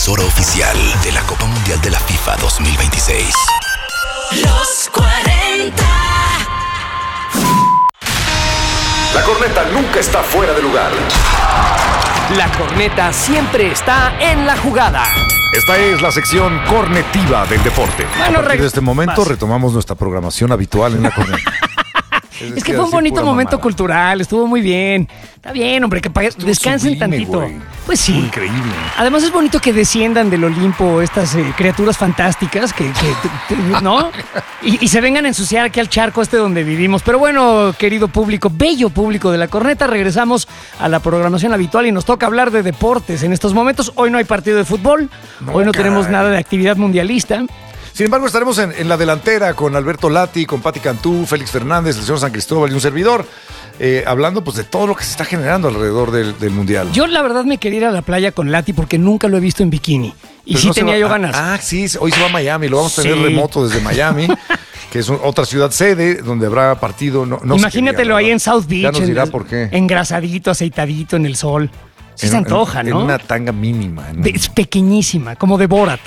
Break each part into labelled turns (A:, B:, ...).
A: emisora oficial de la Copa Mundial de la FIFA 2026.
B: Los 40.
C: La corneta nunca está fuera de lugar.
D: La corneta siempre está en la jugada.
C: Esta es la sección cornetiva del deporte.
E: Bueno, a partir de este momento retomamos nuestra programación habitual en la corneta.
D: Es que fue un bonito momento cultural, estuvo muy bien. Está bien, hombre, que descansen
E: sublime,
D: tantito.
E: güey.
D: Pues sí.
E: Increíble.
D: Además es bonito que desciendan del Olimpo estas criaturas fantásticas ¿no? Y se vengan a ensuciar aquí al charco donde vivimos. Pero bueno, querido público, bello público de la corneta, regresamos a la programación habitual y nos toca hablar de deportes en estos momentos. Hoy no hay partido de fútbol, hoy no tenemos nada de actividad mundialista.
E: Sin embargo, estaremos en la delantera con Alberto Lati, con Pati Cantú, Félix Fernández, el señor San Cristóbal y un servidor, hablando pues de todo lo que se está generando alrededor del Mundial.
D: Yo la verdad me quería ir a la playa con Lati porque nunca lo he visto en bikini. Y
E: Pero
D: sí
E: no
D: tenía yo ganas.
E: Sí, hoy se va a Miami, lo vamos a tener
D: Sí.
E: remoto desde Miami, que es otra ciudad sede donde habrá partido. No
D: Imagínatelo ahí en South Beach.
E: Ya nos dirá por qué.
D: Engrasadito, aceitadito en el sol. Sí se antoja, ¿no?
E: En una tanga mínima.
D: Es pequeñísima, como de Borat.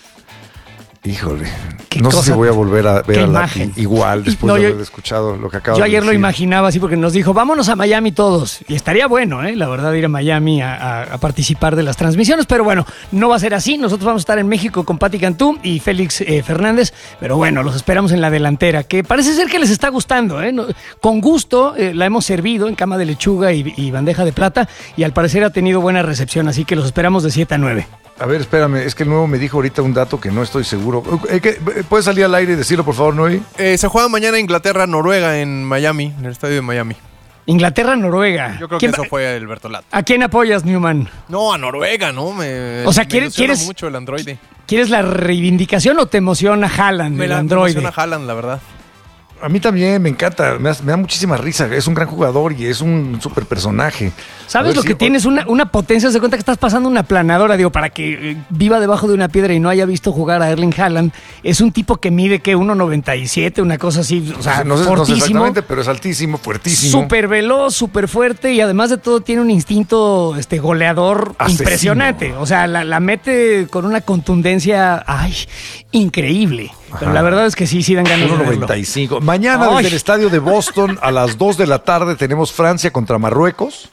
E: Híjole,
D: Qué
E: no sé
D: cosa,
E: si voy a volver a ver
D: qué
E: a
D: imagen.
E: Lati igual después
D: No,
E: de
D: yo-
E: haber escuchado lo que acaba
D: Yo
E: de
D: ayer lo
E: decir.
D: imaginaba así porque nos dijo, vámonos a Miami todos. Y estaría bueno, la verdad, ir a Miami a participar de las transmisiones. Pero bueno, no va a ser así. Nosotros vamos a estar en México con Pati Cantú y Félix Fernández. Pero bueno, los esperamos en la delantera, que parece ser que les está gustando. Con gusto la hemos servido en cama de lechuga y bandeja de plata. Y al parecer ha tenido buena recepción. Así que los esperamos de 7 a 9.
E: A ver, espérame, es que el nuevo me dijo ahorita un dato que no estoy seguro. ¿Puedes salir al aire y decirlo, por favor, Noy?
F: Se juega mañana Inglaterra-Noruega en Miami, en el estadio de Miami.
D: Inglaterra-Noruega.
F: Yo creo que eso fue el Bertolat.
D: ¿A quién apoyas, Newman?
F: No, a Noruega, ¿no?
D: O sea,
F: me
D: ¿quieres-
F: ilusiona mucho el androide.
D: ¿Quieres la reivindicación o te emociona Haaland, el androide?
F: Me emociona Haaland, la verdad.
E: A mí también me encanta, me da muchísima risa. Es un gran jugador y es un súper personaje.
D: ¿Sabes lo que tienes? Una potencia, se cuenta que estás pasando una planadora, digo, para que viva debajo de una piedra y no haya visto jugar a Erling Haaland. Es un tipo que mide, ¿qué? 1.97, una cosa así, o sea,
E: No sé
D: fortísimo.
E: exactamente, pero es altísimo, fuertísimo.
D: Súper veloz, súper fuerte y además de todo tiene un instinto goleador
E: Asesino.
D: impresionante. O sea, la mete con una contundencia, increíble. Pero la verdad es que sí dan ganas de verlo.
E: 1.95. Mañana
D: Ay.
E: desde el estadio de Boston a las 2 de la tarde tenemos Francia contra Marruecos.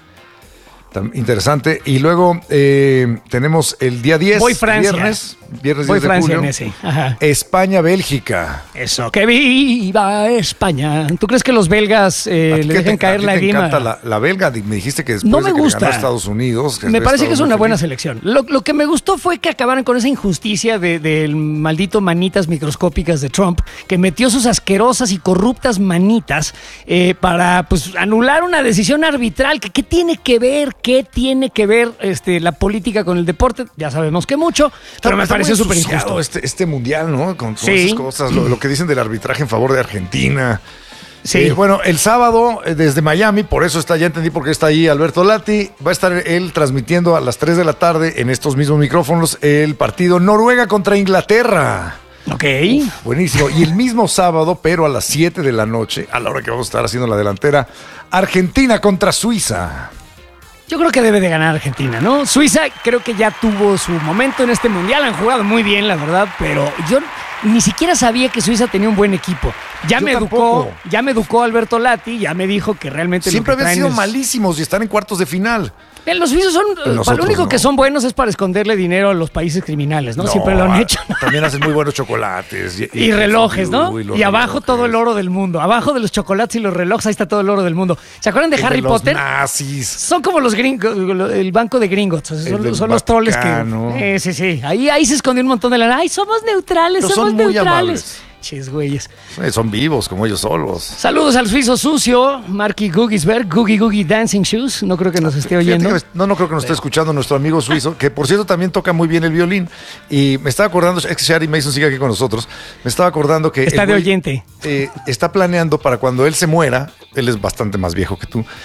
E: Interesante. Y luego tenemos el día 10,
D: Voy Francia.
E: viernes
D: Voy
E: 10 de
D: Francia
E: julio,
D: en ese. Ajá.
E: España-Bélgica.
D: Eso, que viva España. ¿Tú crees que los belgas le dejen caer la
E: ¿A ti te
D: grima?
E: encanta la belga? Me dijiste que después
D: No me
E: de que le
D: gusta.
E: ganó a Estados Unidos...
D: Me parece que es una buena
E: feliz.
D: selección. Lo que me gustó fue que acabaran con esa injusticia del maldito manitas microscópicas de Trump, que metió sus asquerosas y corruptas manitas para pues anular una decisión arbitral. ¿Qué tiene que ver? ¿Qué tiene que ver la política con el deporte? Ya sabemos que mucho, pero me
E: Está
D: pareció
E: muy
D: súper
E: ensuciado
D: injusto.
E: este mundial, ¿no? Con todas
D: Sí.
E: esas cosas, lo que dicen del arbitraje en favor de Argentina.
D: Sí.
E: Bueno, el sábado desde Miami, por eso ya entendí por qué está ahí Alberto Lati, va a estar él transmitiendo a las 3 de la tarde en estos mismos micrófonos el partido Noruega contra Inglaterra.
D: Ok.
E: Buenísimo. Y el mismo sábado, pero a las 7 de la noche, a la hora que vamos a estar haciendo la delantera, Argentina contra Suiza.
D: Yo creo que debe de ganar Argentina, ¿no? Suiza creo que ya tuvo su momento en este mundial, han jugado muy bien, la verdad, pero yo ni siquiera sabía que Suiza tenía un buen equipo. Ya
E: Yo
D: me
E: tampoco.
D: educó Alberto Lati, ya me dijo que realmente
E: Siempre
D: lo que
E: habían
D: traen
E: sido
D: es...
E: malísimos y están en cuartos de final.
D: Los suizos son,
E: Nosotros
D: para lo único
E: no.
D: que son buenos es para esconderle dinero a los países criminales, ¿no? Siempre lo han hecho.
E: También hacen muy buenos chocolates.
D: Y relojes, ¿no?
E: los
D: Y abajo
E: relojes.
D: todo el oro del mundo. Abajo de los chocolates y los relojes, ahí está todo el oro del mundo. ¿Se acuerdan de Harry
E: los
D: Potter?
E: nazis.
D: Son como los gringos, el banco de gringos. O sea,
E: El del
D: son los troles
E: Vaticano.
D: que. Sí. Ahí se escondió un montón de lana. Ay, somos neutrales,
E: Pero
D: somos
E: son muy
D: neutrales.
E: amables.
D: Ches, güeyes.
E: Son vivos como ellos solos.
D: Saludos al suizo sucio, Marky Googisberg, Googie Dancing Shoes. No creo que nos esté oyendo.
E: Fíjate que no creo que nos esté escuchando nuestro amigo suizo, que por cierto también toca muy bien el violín. Y me estaba acordando, es que Shari Mason sigue aquí con nosotros, me estaba acordando que...
D: Está
E: el
D: de
E: güey,
D: oyente.
E: está planeando para cuando él se muera, él es bastante más viejo que tú,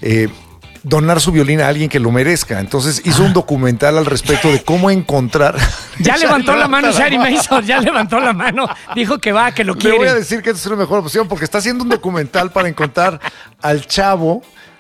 E: donar su violín a alguien que lo merezca. Entonces hizo un documental al respecto de cómo encontrar...
D: Ya levantó la mano Shari Mason, ya levantó la mano. Dijo que va, que lo
E: Le
D: quiere.
E: voy a decir que esta es una mejor opción porque está haciendo un documental para encontrar al chavo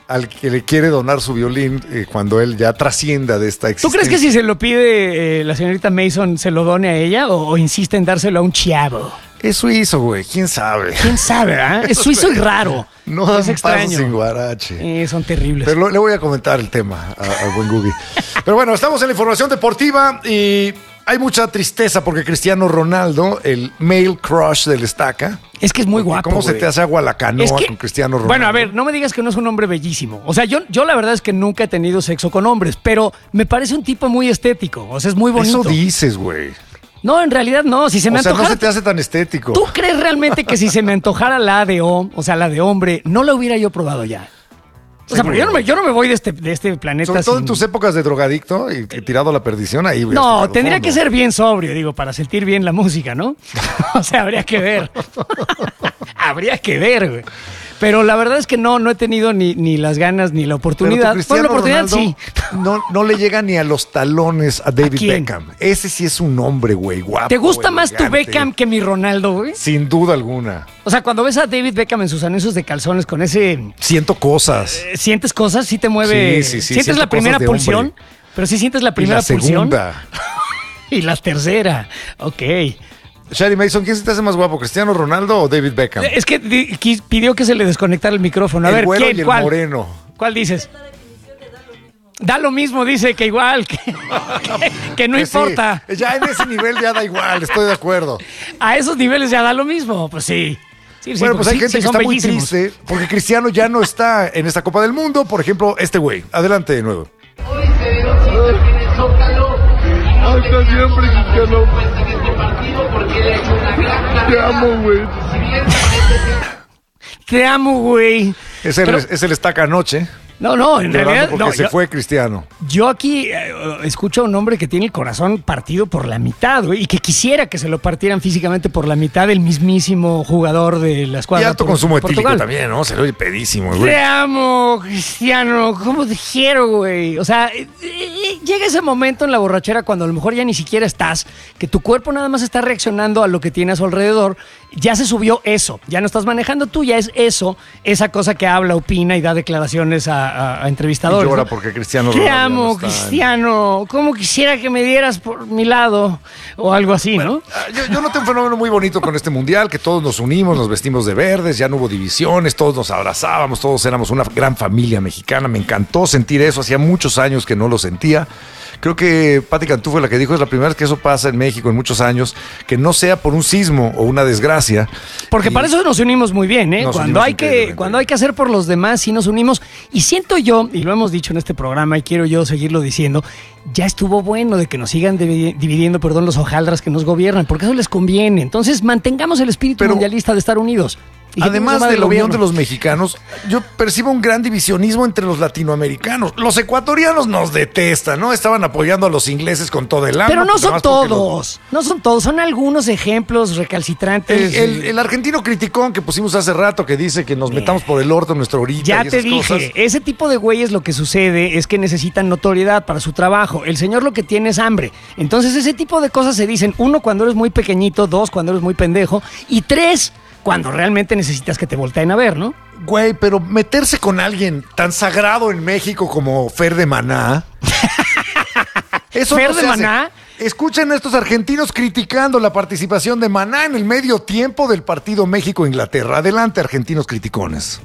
E: al que le quiere donar su violín cuando él ya trascienda de esta
D: ¿Tú
E: existencia.
D: crees que si se lo pide la señorita Mason, se lo done a ella o insiste en dárselo a un chavo?
E: Es suizo, güey, quién sabe.
D: ¿Quién sabe, Es suizo y raro.
E: No dan
D: es extraño.
E: pasos sin guarache.
D: Son terribles.
E: Pero le voy a comentar el tema al buen Gubi. Pero bueno, estamos en la información deportiva y hay mucha tristeza porque Cristiano Ronaldo, el male crush del Estaca.
D: Es que es muy guapo.
E: ¿Cómo se te hace agua la canoa con Cristiano Ronaldo?
D: Bueno, a ver, no me digas que no es un hombre bellísimo. O sea, yo la verdad es que nunca he tenido sexo con hombres, pero me parece un tipo muy estético. O sea, es muy bonito.
E: Eso dices, güey.
D: No, en realidad no. Si se me antojara,
E: no se te hace tan estético.
D: ¿Tú crees realmente que si se me antojara la ADO, o sea, la de hombre, no la hubiera yo probado ya? O sea, porque yo no me voy de este planeta.
E: Sobre todo en tus épocas de drogadicto y tirado a la perdición, ahí.
D: No, tendría que ser bien sobrio, digo, para sentir bien la música, ¿no? O sea, habría que ver. Habría que ver, güey. Pero la verdad es que no he tenido ni las ganas ni la oportunidad. Bueno, la oportunidad
E: Ronaldo,
D: sí.
E: No le llega ni a los talones a David
D: quién?
E: Beckham. Ese sí es un hombre, güey, guapo.
D: ¿Te gusta más tu
E: elegante.
D: Beckham que mi Ronaldo, güey?
E: Sin duda alguna.
D: O sea, cuando ves a David Beckham en sus anuncios de calzones con ese...
E: Siento cosas.
D: ¿Sientes cosas? ¿Sí te mueve?
E: Sí.
D: ¿Sientes
E: Siento
D: la primera
E: cosas de
D: pulsión?
E: hombre.
D: Pero sí sientes la primera
E: y la
D: pulsión.
E: segunda.
D: Y la tercera. Ok.
E: Shady Mason, ¿quién se te hace más guapo, Cristiano Ronaldo o David Beckham?
D: Es que pidió que se le desconectara el micrófono. A
E: el
D: ver,
E: güero
D: ¿quién?
E: y el
D: ¿Cuál?
E: moreno.
D: ¿Cuál dices? Da lo mismo, dice que igual, que no
E: Pues
D: importa.
E: Sí, ya en ese nivel ya da igual, estoy de acuerdo.
D: A esos niveles ya da lo mismo, pues sí.
E: Bueno, pues hay gente que
D: son
E: está muy
D: bellísimos.
E: triste porque Cristiano ya no está en esta Copa del Mundo. Por ejemplo, este güey. Adelante de nuevo.
G: Hasta siempre, Cristiano. Te amo, güey.
D: Te amo, güey.
E: Es el Estaca anoche.
D: No, en realidad
E: porque
D: no.
E: se fue Cristiano.
D: Yo aquí escucho a un hombre que tiene el corazón partido por la mitad, güey, y que quisiera que se lo partieran físicamente por la mitad el mismísimo jugador de la
E: Y
D: escuadra.
E: alto consumo etílico
D: Portugal.
E: también, ¿no? Se le oye pedísimo, güey.
D: Te amo, Cristiano. ¿Cómo te quiero, güey? O sea, llega ese momento en la borrachera cuando a lo mejor ya ni siquiera estás, que tu cuerpo nada más está reaccionando a lo que tiene a su alrededor. Ya se subió eso. Ya no estás manejando tú, ya es eso, esa cosa que habla, opina y da declaraciones a entrevistadores.
E: Y llora
D: ¿no?
E: porque Cristiano
D: Te
E: Ronaldo
D: amo,
E: ya no está
D: Cristiano. ¿Cómo quisiera que me dieras por mi lado? O algo así, ¿no?
E: Yo noté un fenómeno muy bonito con este mundial, que todos nos unimos, nos vestimos de verdes, ya no hubo divisiones, todos nos abrazábamos, todos éramos una gran familia mexicana. Me encantó sentir eso, hacía muchos años que no lo sentía. Creo que Pati Cantú fue la que dijo, es la primera vez que eso pasa en México en muchos años, que no sea por un sismo o una desgracia.
D: Porque para eso nos unimos muy bien, ¿eh?
E: Nos
D: Cuando
E: unimos
D: hay que hacer por los demás, sí nos unimos. Y siento yo, y lo hemos dicho en este programa y quiero yo seguirlo diciendo, ya estuvo bueno de que nos sigan dividiendo, los hojaldras que nos gobiernan, porque eso les conviene. Entonces mantengamos el espíritu mundialista de estar unidos.
E: Además de la unión de los mexicanos, yo percibo un gran divisionismo entre los latinoamericanos. Los ecuatorianos nos detestan, ¿no? Estaban apoyando a los ingleses con todo el alma.
D: Pero no
E: pues,
D: son todos, no son todos, son algunos ejemplos recalcitrantes.
E: El argentino criticón que pusimos hace rato que dice que nos metamos por el orto en nuestra orilla.
D: Ya
E: y
D: te
E: esas
D: dije,
E: cosas.
D: ese tipo de güeyes lo que sucede es que necesitan notoriedad para su trabajo. El señor lo que tiene es hambre. Entonces ese tipo de cosas se dicen, 1, cuando eres muy pequeñito, 2, cuando eres muy pendejo, y 3, cuando realmente necesitas que te volteen a ver, ¿no?
E: Güey, pero meterse con alguien tan sagrado en México como Fer de Maná. Eso
D: ¿Fer
E: no
D: de
E: se hace.
D: Maná?
E: Escuchen a estos argentinos criticando la participación de Maná en el medio tiempo del partido México-Inglaterra. Adelante, argentinos criticones.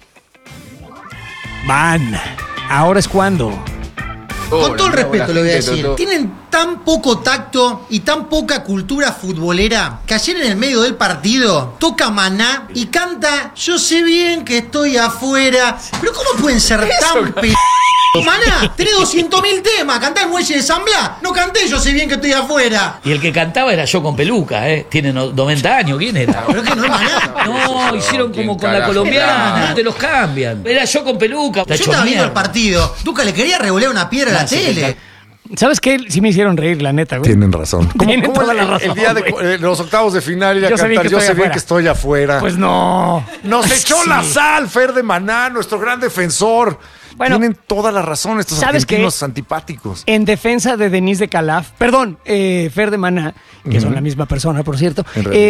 D: Man, ahora es cuando.
H: Con todo el respeto le voy a decir, tienen tan poco tacto y tan poca cultura futbolera que ayer en el medio del partido toca Maná y canta "Yo sé bien que estoy afuera". Pero ¿cómo pueden ser tan p***? Maná, tenés 200.000 temas, cantá el Muelle de San Blas. No canté "Yo sé bien que estoy afuera".
I: Y el que cantaba era Yo con peluca, ¿eh? Tiene 90 años, ¿quién era?
H: Pero es que no es Maná.
I: No, hicieron como con la colombiana, te los cambian. Era Yo con peluca.
H: Yo estaba viendo el partido. Duca le quería revolear una piedra a la tele.
D: ¿Sabes qué? Sí me hicieron reír, la neta, güey.
E: Tienen razón.
D: Tienen toda la razón,
E: el día de
D: güey.
E: los octavos de final ir a
D: Yo sé bien
E: cantar
D: que
E: "Yo sé
D: estoy
E: bien
D: afuera".
E: que estoy afuera.
D: Pues no.
E: Nos echó
D: Sí.
E: la sal, Fer de Maná, nuestro gran defensor.
D: Bueno,
E: tienen toda la razón estos argentinos antipáticos.
D: En defensa de Denise de Calaf, Fer de Maná, que son la misma persona, por cierto,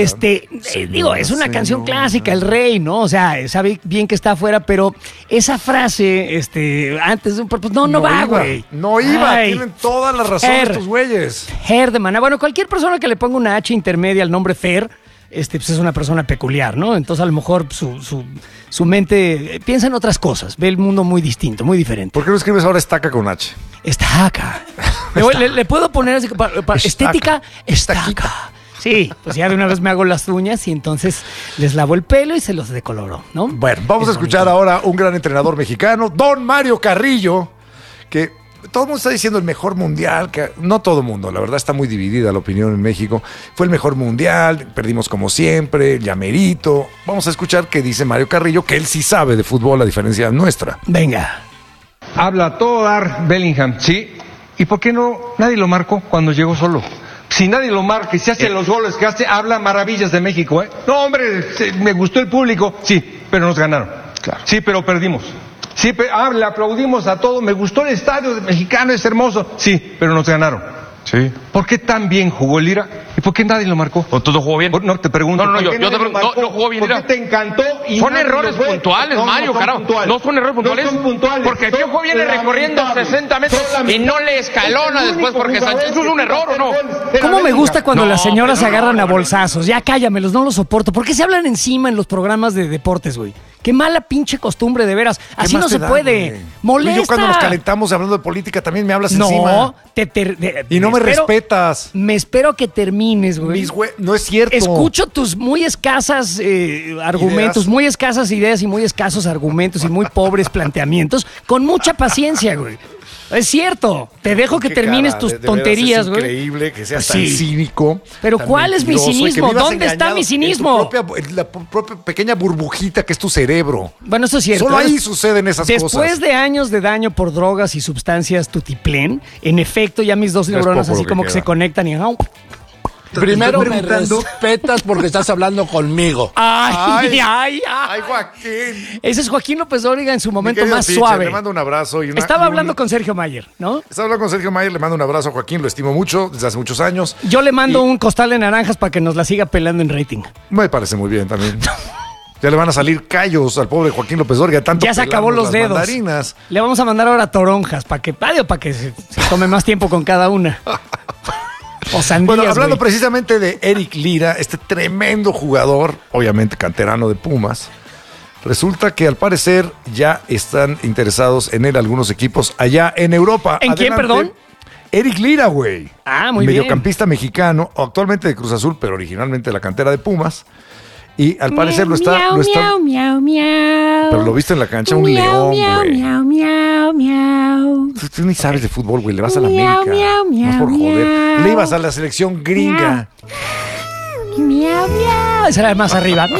D: es una canción clásica, El Rey, ¿no? O sea, sabe bien que está afuera, pero esa frase, antes de un... Pues no va, güey.
E: No iba, tienen toda la razón estos güeyes.
D: Fer de Maná. Bueno, cualquier persona que le ponga una H intermedia al nombre Fer, pues es una persona peculiar, ¿no? Entonces a lo mejor su mente piensa en otras cosas, ve el mundo muy distinto, muy diferente.
E: ¿Por qué no escribes ahora estaca con H?
D: Estaca. Le puedo poner así para estética, estaca. Sí, pues ya de una vez me hago las uñas y entonces les lavo el pelo y se los decoloro, ¿no?
E: Bueno, vamos a escuchar ahora un gran entrenador mexicano, don Mario Carrillo, que todo el mundo está diciendo el mejor mundial, que no todo el mundo, la verdad está muy dividida la opinión en México. Fue el mejor mundial, perdimos como siempre, ya merito. Vamos a escuchar qué dice Mario Carrillo, que él sí sabe de fútbol a diferencia nuestra.
D: Venga.
J: Habla a todo dar Bellingham, ¿sí? ¿Y por qué no nadie lo marcó cuando llegó solo? Si nadie lo marca y se hace los goles que hace, habla maravillas de México, ¿eh? No, hombre, me gustó el público, sí, pero nos ganaron. Claro. Sí, pero perdimos. Sí, le aplaudimos a todo. Me gustó el estadio mexicano, es hermoso. Sí, pero nos ganaron. Sí. ¿Por qué tan bien jugó el Lira? ¿Y por qué nadie lo marcó?
K: ¿O todo jugó bien?
J: No, te pregunto.
K: No, yo te pregunto. No jugó bien,
J: ¿por qué te encantó? Y
K: son errores puntuales, Mario, carajo. No son errores puntuales.
J: No son puntuales.
K: Porque el Piojo viene recorriendo 60 metros y no le escalona después porque Sánchez. ¿Eso es un error o no?
D: ¿Cómo me gusta cuando las señoras se agarran a bolsazos? Ya cállamelos, no los soporto. ¿Por qué se hablan encima en los programas de deportes, güey? Qué mala pinche costumbre, de veras. Así no se puede.
E: Güey?
D: Molesta.
E: Yo cuando nos calentamos hablando de política también me hablas encima. Y no me respetas.
D: Me espero que termines, güey.
E: No es cierto.
D: Escucho tus muy escasas argumentos, muy escasas ideas y muy escasos argumentos y muy pobres planteamientos con mucha paciencia, güey. Es cierto, te dejo que termines tus tonterías, güey.
E: Es increíble que seas tan cínico.
D: Pero ¿cuál es mi cinismo? ¿Dónde está mi cinismo?
E: La propia pequeña burbujita que es tu cerebro.
D: Bueno, eso es cierto.
E: Solo ahí suceden esas cosas.
D: Después de años de daño por drogas y sustancias tutiplén, en efecto, ya mis dos neuronas así como que se conectan y...
L: Primero me respetas porque estás hablando conmigo.
D: Ay,
E: Joaquín.
D: Ese es Joaquín López Dóriga en su momento más suave.
E: Le mando un abrazo.
D: Estaba hablando con Sergio Mayer, ¿no?
E: Estaba hablando con Sergio Mayer, le mando un abrazo a Joaquín, lo estimo mucho desde hace muchos años.
D: Yo le mando un costal de naranjas para que nos la siga pelando en rating.
E: Me parece muy bien también. Ya le van a salir callos al pobre Joaquín López Dóriga. Tanto
D: ya se acabó los dedos.
E: Mandarinas.
D: Le vamos a mandar ahora toronjas para que se tome más tiempo con cada una. O sandías,
E: bueno, hablando
D: güey.
E: Precisamente de Eric Lira, este tremendo jugador, obviamente canterano de Pumas, resulta que al parecer ya están interesados en él algunos equipos allá en Europa.
D: ¿En quién, perdón?
E: Eric Lira, güey.
D: Ah, muy bien.
E: Mediocampista mexicano, actualmente de Cruz Azul, pero originalmente de la cantera de Pumas. Y al parecer lo está... Pero lo viste en la cancha, un león, güey. Tú ni sabes de fútbol, güey. Le vas a la América. No es por joder. Le ibas a la selección gringa.
D: Esa era más arriba.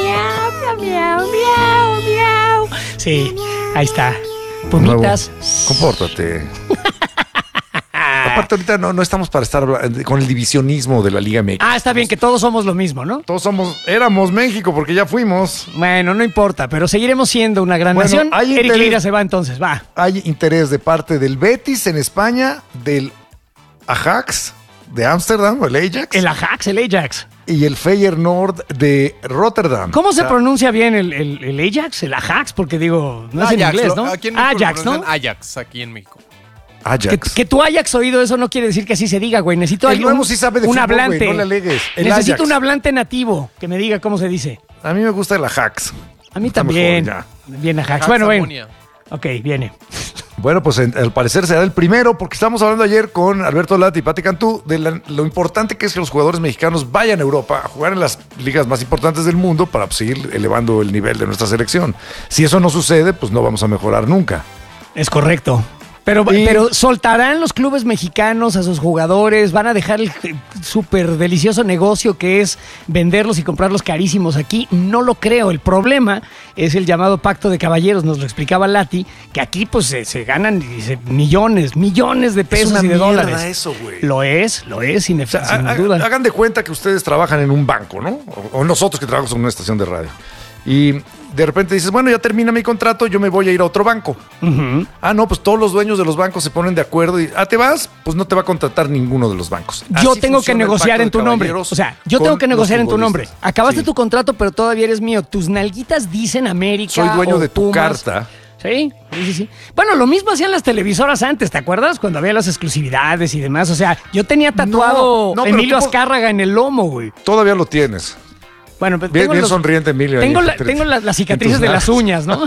D: Sí, ahí está. Pumitas.
E: Compórtate. Aparte ahorita no estamos para estar con el divisionismo de la Liga MX.
D: Ah, está bien que todos somos lo mismo, ¿no?
E: Éramos México porque ya fuimos.
D: Bueno, no importa, pero seguiremos siendo una gran nación. Eric Lira se va entonces, va.
E: Hay interés de parte del Betis en España, del Ajax de Ámsterdam, el Ajax.
D: El Ajax.
E: Y el Feyenoord de Rotterdam.
D: ¿Cómo se pronuncia bien el Ajax? El Ajax, porque digo, no es en inglés, ¿no?
F: Aquí en México
D: Ajax, ¿no?
F: Ajax, aquí en México.
E: Ajax.
D: Que tú hayas oído eso no quiere decir que así se diga, güey. Necesito
E: sí sabe de
D: un
E: fútbol,
D: hablante.
E: Güey, no le alegues.
D: Necesito un hablante nativo que me diga cómo se dice.
E: A mí me gusta el Ajax.
D: A mí también. Bien Ajax. Bueno, ven. Ok, viene.
E: Bueno, pues al parecer será el primero, porque estamos hablando ayer con Alberto Lati y Pati Cantú de lo importante que es que los jugadores mexicanos vayan a Europa a jugar en las ligas más importantes del mundo para seguir elevando el nivel de nuestra selección. Si eso no sucede, pues no vamos a mejorar nunca.
D: Es correcto. Pero soltarán los clubes mexicanos a sus jugadores, van a dejar el súper delicioso negocio que es venderlos y comprarlos carísimos aquí. No lo creo. El problema es el llamado pacto de caballeros, nos lo explicaba Lati, que aquí pues se ganan millones de pesos y de dólares.
E: Eso, güey.
D: Lo es, sin duda.
E: Hagan de cuenta que ustedes trabajan en un banco, ¿no? O nosotros que trabajamos en una estación de radio. Y de repente dices, bueno, ya termina mi contrato, yo me voy a ir a otro banco. No, pues todos los dueños de los bancos se ponen de acuerdo y, ¿te vas? Pues no te va a contratar ninguno de los bancos.
D: Yo tengo que negociar en tu nombre. O sea, yo tengo que negociar en tu nombre. Acabaste tu contrato, pero todavía eres mío. Tus nalguitas dicen América.
E: Soy dueño de tu
D: Pumas.
E: carta.
D: Sí. Bueno, lo mismo hacían las televisoras antes, ¿te acuerdas? Cuando había las exclusividades y demás. O sea, yo tenía tatuado Emilio Azcárraga en el lomo, güey.
E: Todavía lo tienes.
D: Bueno, pues
E: bien sonriente, Emilio.
D: Tengo las cicatrices de las uñas, ¿no?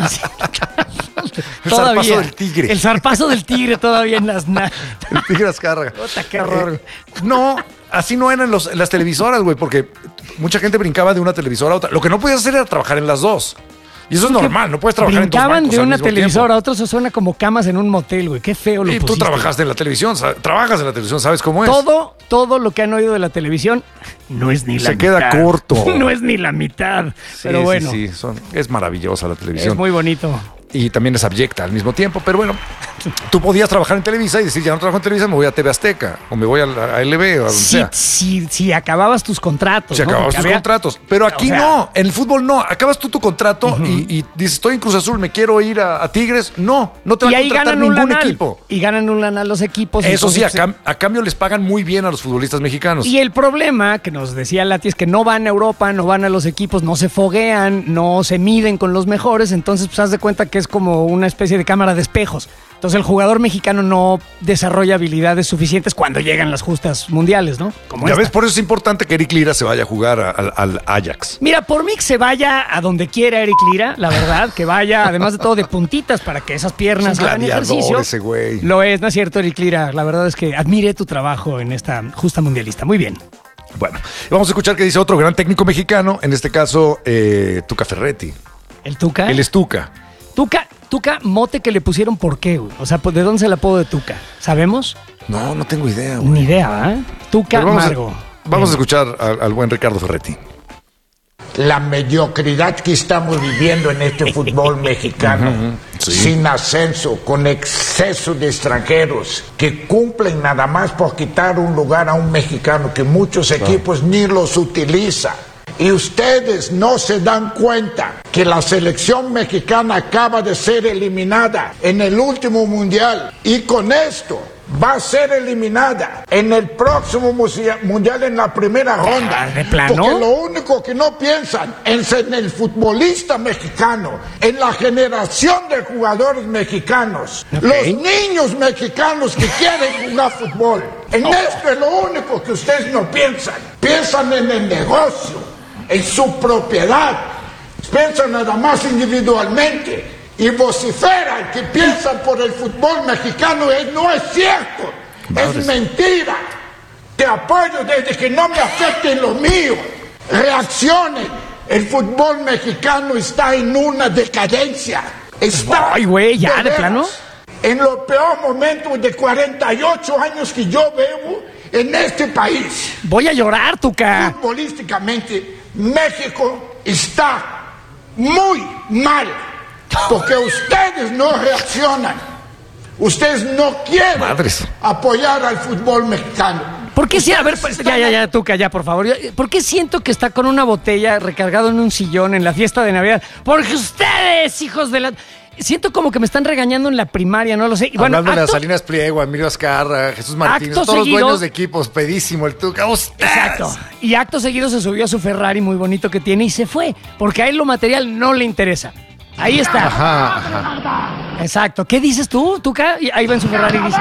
E: El zarpazo del tigre.
D: El zarpazo del tigre todavía en las nalgas.
E: El tigre Azcárraga.
D: Puta, qué horror.
E: No, así no eran las televisoras, güey, porque mucha gente brincaba de una televisora a otra. Lo que no podías hacer era trabajar en las dos. Y eso es normal, no puedes trabajar en dos bancos.
D: Brincaban de una televisora a otra, eso suena como camas en un motel, güey. Qué feo lo pusiste.
E: Y tú trabajaste en la televisión, trabajas en la televisión, ¿sabes cómo es?
D: Todo lo que han oído de la televisión no es ni la mitad.
E: Se queda corto.
D: No es ni la mitad. Pero bueno.
E: Sí, es maravillosa la televisión.
D: Es muy bonito.
E: Y también es abyecta al mismo tiempo, pero bueno, tú podías trabajar en Televisa y decir, ya no trabajo en Televisa, me voy a TV Azteca, o me voy a LB, o a donde sea.
D: Si acababas tus contratos.
E: Si acababas tus contratos. Pero aquí no, en el fútbol no. Acabas tú tu contrato y dices, estoy en Cruz Azul, me quiero ir a Tigres. No te va a contratar ningún equipo.
D: Y ganan un lanal los equipos.
E: Eso sí, a cambio les pagan muy bien a los futbolistas mexicanos.
D: Y el problema que nos decía Lati es que no van a Europa, no van a los equipos, no se foguean, no se miden con los mejores, entonces pues haz de cuenta que es como una especie de cámara de espejos. Entonces el jugador mexicano no desarrolla habilidades suficientes cuando llegan las justas mundiales, ¿no? Como
E: ya ves, por eso es importante que Eric Lira se vaya a jugar al Ajax.
D: Mira, por mí que se vaya a donde quiera Eric Lira, la verdad, que vaya, además de todo, de puntitas para que esas piernas hagan ejercicio.
E: Ese güey.
D: Lo es, ¿no es cierto, Eric Lira? La verdad es que admiré tu trabajo en esta justa mundialista. Muy bien.
E: Bueno, vamos a escuchar qué dice otro gran técnico mexicano, en este caso, Tuca Ferretti.
D: ¿El Tuca?
E: Él es Tuca.
D: Tuca, mote que le pusieron, ¿por qué, güey? O sea, ¿de dónde se el apodo de Tuca? ¿Sabemos?
E: No tengo idea, güey.
D: Ni idea, ¿eh? Tuca Margo.
E: Vamos a escuchar al buen Ricardo Ferretti.
M: La mediocridad que estamos viviendo en este fútbol mexicano, sin ascenso, con exceso de extranjeros, que cumplen nada más por quitar un lugar a un mexicano, que muchos equipos ni los utilizan. Y ustedes no se dan cuenta que la selección mexicana acaba de ser eliminada en el último mundial y con esto va a ser eliminada en el próximo mundial en la primera ronda.
D: ¿De plano?
M: Porque lo único que no piensan es en el futbolista mexicano, en la generación de jugadores mexicanos, los niños mexicanos que quieren jugar fútbol. En esto es lo único que ustedes no piensan. Piensan en el negocio, en su propiedad, piensan nada más individualmente y vociferan que piensan por el fútbol mexicano. No es cierto, es mentira. Te apoyo desde que no me afecte lo mío. Reaccionen, el fútbol mexicano está en una decadencia. Está,
D: ay, güey, ya de plano,
M: en los peores momentos de 48 años que yo vivo en este país.
D: Voy a llorar, Tuca.
M: Futbolísticamente, México está muy mal porque ustedes no reaccionan. Ustedes no quieren apoyar al fútbol mexicano.
D: ¿Por qué sí? A ver, pues, ya, Tuca, ya, por favor. ¿Por qué siento que está con una botella recargado en un sillón en la fiesta de Navidad? Porque ustedes, hijos de la... Siento como que me están regañando en la primaria, no lo sé. Bueno,
E: hablando de Salinas Pliego, Emilio Azcárraga, Jesús Martínez, todos los dueños de equipos, pedísimo el Tuca. ¡Ustedes!
D: Exacto. Y acto seguido se subió a su Ferrari muy bonito que tiene y se fue, porque a él lo material no le interesa. Ahí está. Ajá. Exacto. ¿Qué dices tú, Tuca? Ahí va en su Ferrari y dice...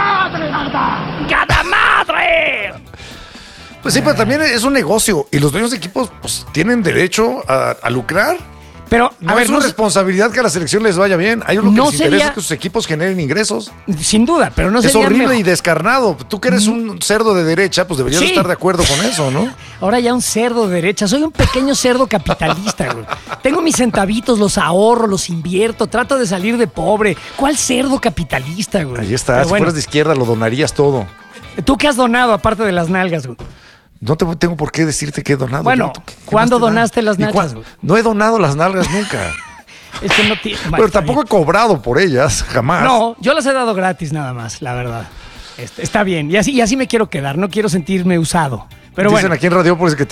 D: ¡Cada madre!
E: Pues sí, pero también es un negocio y los dueños de equipos pues tienen derecho a lucrar.
D: Pero,
E: a ver, es una responsabilidad que a la selección les vaya bien. A ellos lo que les interesa es que sus equipos generen ingresos.
D: Sin duda, pero no sería...
E: Es horrible y descarnado. Tú que eres un cerdo de derecha, pues deberías estar de acuerdo con eso, ¿no?
D: Ahora ya un cerdo de derecha. Soy un pequeño cerdo capitalista, güey. Tengo mis centavitos, los ahorro, los invierto, trato de salir de pobre. ¿Cuál cerdo capitalista, güey?
E: Ahí está. Si fueras de izquierda, lo donarías todo.
D: ¿Tú qué has donado, aparte de las nalgas, güey?
E: No tengo por qué decirte que he donado.
D: Bueno, ¿cuándo donaste las nalgas?
E: No he donado las nalgas nunca.
D: Es que no
E: pero tampoco he cobrado por ellas, jamás.
D: No, yo las he dado gratis nada más, la verdad. Está bien, y así me quiero quedar, no quiero sentirme usado. Pero
E: dicen aquí en Radiópolis que